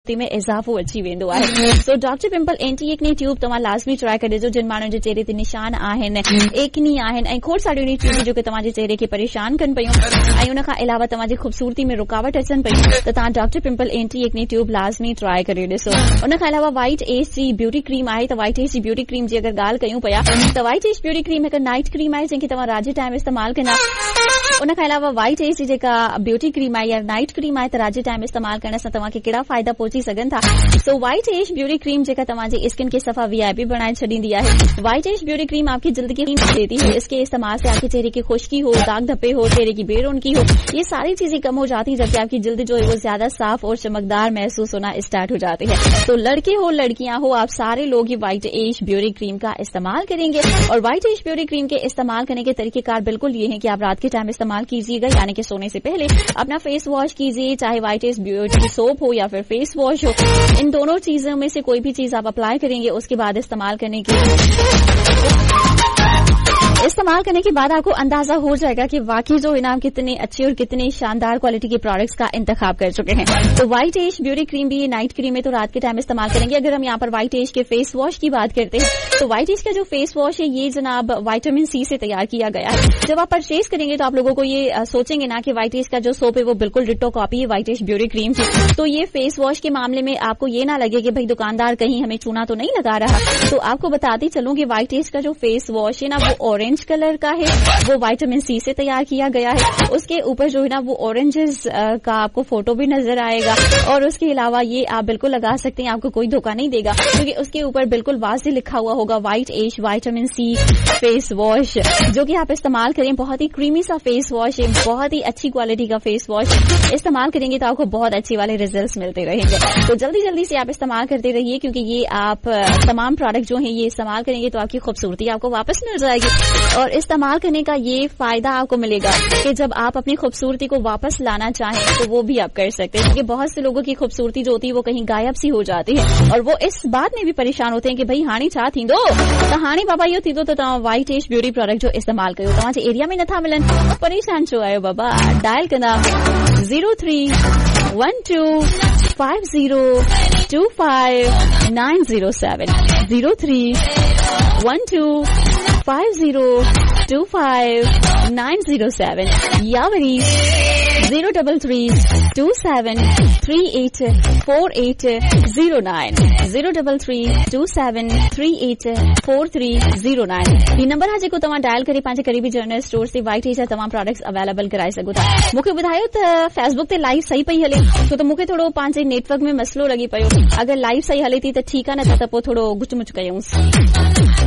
में इज़ाफ़ो अची वेंदो आहे। So doctor pimple anti acne tube तव्हां लाज़मी ट्राई करे ॾिसो। जिन माण्हुनि जे चेहरे ते निशान आहिनि, एक्नी आहिनि ऐं खोड़ सारियूं ट्यूब जो कि तव्हांजे चेहरे खे परेशान कनि पयूं ऐं उन खां अलावा तव्हांजी ख़ूबसूरती में रुकावट अचनि पयूं, त तव्हां doctor pimple anti acne tube लाज़मी ट्राई करे ॾिसो। उन खां अलावा वाइट एज जी ब्यूटी क्रीम आहे, त वाइट एज जी ब्यूटी क्रीम जी अगरि ॻाल्हि कयूं पिया त वाइट एज ब्यूटी क्रीम हिकु नाइट क्रीम आहे जंहिंखे तव्हां रात जे टाइम इस्तेमालु कंदा। उन खां अलावा वाइट एज जी जेका ब्यूटी क्रीम आहे या नाइट क्रीम आहे त रात जे टाइम इस्तेमालु करण सां तव्हांखे कहिड़ा फ़ाइदा पहुची सघनि था। So white as beauty cream जेका तव्हांजी स्किन के सफ़ा वीआईपी बनाए छॾींदी आहे। वाइट एज ब्यूटी क्रीम आपकी जल्द की देती है। इसके इस्तेमाल से आपके चेहरे की खुश्की हो, दाग धब्बे हो, चेहरे की बेरौनकी हो, ये सारी चीजें कम हो जाती है, जबकि आपकी जल्द जो है वो ज्यादा साफ और चमकदार महसूस होना स्टार्ट हो जाती है। तो लड़के हो लड़कियां हो, आप सारे लोग ये व्हाइट एज ब्यूटी क्रीम का इस्तेमाल करेंगे। और व्हाइट एज ब्यूटी क्रीम के इस्तेमाल करने के तरीकेकार बिल्कुल ये है कि आप रात के टाइम इस्तेमाल कीजिएगा, यानी कि सोने से पहले अपना फेस वॉश कीजिए, चाहे व्हाइट एज ब्यूटी सोप हो या फिर फेस वॉश हो। इन दोनों चीजों में से कोई भी चीज आप अप्लाई करेंगे, उसके बाद इस्तेमाल करने के बाद आपको अंदाजा हो जाएगा कि वाकई जो है ना, कितने अच्छे और कितने शानदार क्वालिटी के प्रोडक्ट्स का इंतखाब कर चुके हैं। तो व्हाइट एज ब्यूटी क्रीम भी नाइट क्रीम है, तो रात के टाइम इस्तेमाल करेंगे। अगर हम यहाँ पर व्हाइट एज के फेस वॉश की बात करते हैं, तो व्हाइट एज का जो फेस वॉश है ये जनाब विटामिन सी से तैयार किया गया है। जब आप परचेज करेंगे तो आप लोगों को ये सोचेंगे ना कि व्हाइट एज का जो सोप है वो बिल्कुल डिट्टो कॉपी है व्हाइट एज ब्यूटी क्रीम की। तो ये फेस वॉश के मामले में आपको ये ना लगे कि भाई दुकानदार कहीं हमें चूना तो नहीं लगा रहा। तो आपको बताती चलूं कि व्हाइट एज का जो फेस वॉश है ना वो ऑरेंज कलर का है, वो विटामिन सी से तैयार किया गया है। उसके ऊपर जो है ना वो ऑरेंजेस का आपको फोटो भी नजर आएगा। और उसके अलावा ये आप बिल्कुल लगा सकते हैं, आपको कोई धोखा नहीं देगा, क्योंकि उसके ऊपर बिल्कुल वाज़ेह लिखा हुआ होगा white as vitamin C face wash, जो कि आप इस्तेमाल करें। बहुत ही क्रीमी सा फेस वॉश है, बहुत ही अच्छी क्वालिटी का फेस वॉश इस्तेमाल करेंगे तो आपको बहुत अच्छे वाले रिजल्ट मिलते रहेंगे। तो जल्दी जल्दी से आप इस्तेमाल करते रहिए, क्योंकि ये आप तमाम प्रोडक्ट जो है ये इस्तेमाल करेंगे तो आपकी खूबसूरती आपको वापस मिल जाएगी। और इस्तेमाल करने का ये फायदा आपको मिलेगा कि जब आप अपनी खूबसूरती को वापस लाना चाहें तो वो भी आप कर सकते हैं, क्योंकि बहुत से लोगों की खूबसूरती जो होती है वो कहीं गायब सी हो जाती है और वो इस बात में भी परेशान होते हैं कि भाई हाणे छा थींदो, त हाणे बाबा इहो थींदो त तव्हां व्हाइट एज ब्यूटी प्रोडक्ट जो इस्तेमाल कयो, तव्हांजे एरिया में नथा मिलनि, परेशान छो आहियो बाबा। डायल कंदा 031250250907 031250250907 या वरी 03327384809 03327384309 ही नंबर आहे जेको तव्हां डायल करे पंहिंजे करीबी जनरल स्टोर से व्हाइट एज जा तमाम प्रोडक्ट्स अवेलेबल कराए सघो था। मूंखे ॿुधायो त फेसबुक ते लाइव सही पई हले, छो त मूंखे थोरो पंहिंजे नेटवर्क में मसलो लॻी पियो। अगरि लाइव सही हले थी त ठीकु आहे, न त पोइ थोरो गुचमुच कयूंसि।